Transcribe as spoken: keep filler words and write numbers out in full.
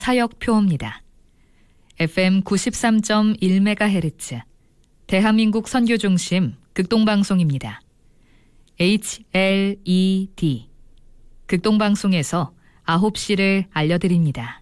사역표입니다. 에프엠 구십삼 점 일 메가헤르츠 대한민국 선교중심 극동방송입니다. 에이치 엘 이 디 극동방송에서 아홉 시를 알려드립니다.